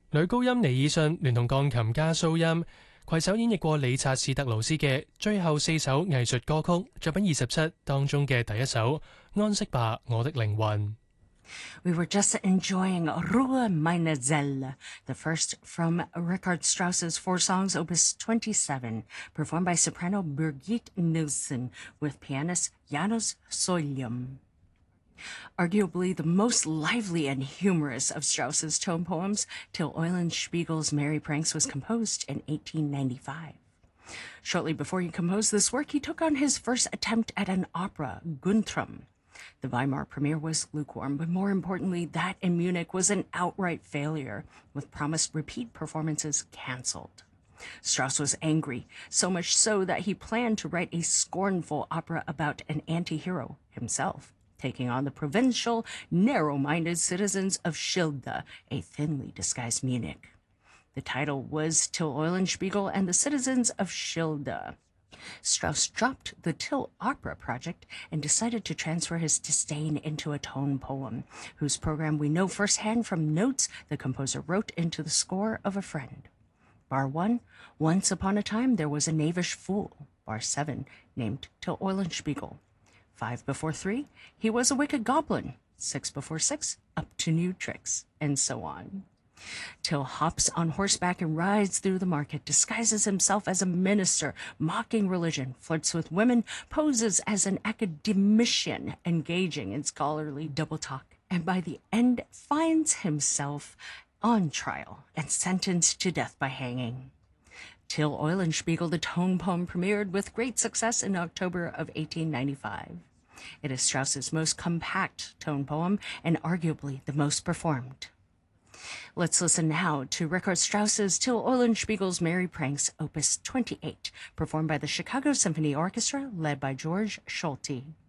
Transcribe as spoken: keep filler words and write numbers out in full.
女高音尼爾遜聯同鋼琴家蘇音攜手演繹過理察士特勞斯嘅最後四首藝術歌曲，作品二十七當中嘅第一首《安息吧，我的靈魂》。 We were just enjoying Ruhe meine Seele, the first from Richard Strauss's Four Songs, Opus twenty-seven, performed by soprano Birgit Nilsson with pianist Janos Soilium. Arguably the most lively and humorous of Strauss's tone poems, Till Eulenspiegel's Merry Pranks was composed in eighteen ninety-five. Shortly before he composed this work, he took on his first attempt at an opera, Guntram. The Weimar premiere was lukewarm, but more importantly, that in Munich was an outright failure, with promised repeat performances canceled. Strauss was angry, so much so that he planned to write a scornful opera about an anti-hero himself, taking on the provincial, narrow-minded citizens of Schilde, a thinly disguised Munich. The title was Till Eulenspiegel and the Citizens of Schilde. Strauss dropped the Till opera project and decided to transfer his disdain into a tone poem, whose program we know firsthand from notes the composer wrote into the score of A Friend. Bar one, once upon a time there was a knavish fool. Bar seven, named Till Eulenspiegel. Five before three, he was a wicked goblin. Six before six, up to new tricks, and so on. Till hops on horseback and rides through the market, disguises himself as a minister, mocking religion, flirts with women, poses as an academician, engaging in scholarly double talk, and by the end finds himself on trial and sentenced to death by hanging. Till Eulenspiegel, the tone poem, premiered with great success in October of eighteen ninety-five. It is Strauss's most compact tone poem and arguably the most performed. Let's listen now to Richard Strauss's Till Eulenspiegel's Merry Pranks, Opus twenty-eight, performed by the Chicago Symphony Orchestra, led by George Solti.